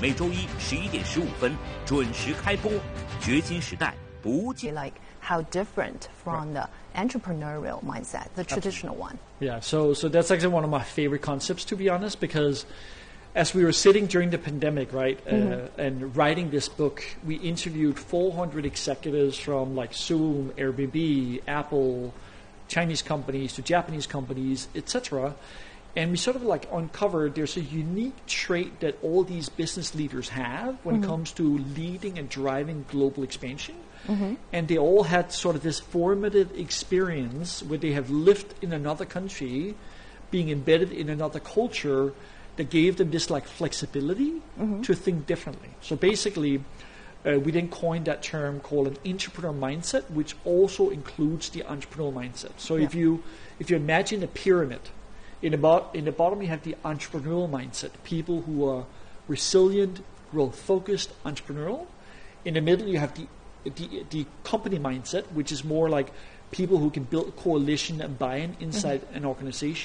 每周一11:15准时开播。掘金时代不见。 Like how different from the entrepreneurial mindset, the traditional one. Yeah, so that's actually one of my favorite concepts, to be honest, because as we were sitting during the pandemic, right, and writing this book, we interviewed 400 executives from like Zoom, Airbnb, Apple, Chinese companies to Japanese companies, etc. And we sort of like uncovered there's a unique trait that all these business leaders have when it comes to leading and driving global expansion. And they all had sort of this formative experience where they have lived in another country, being embedded in another culture that gave them this like flexibility to think differently. So basically, we then coined that term called an entrepreneur mindset, which also includes the entrepreneurial mindset. So if you imagine a pyramid, in the bottom you have the entrepreneurial mindset, people who are resilient, growth-focused, entrepreneurial. In the middle you have the company mindset, which is more like people who can build coalition and buy-in inside an organization.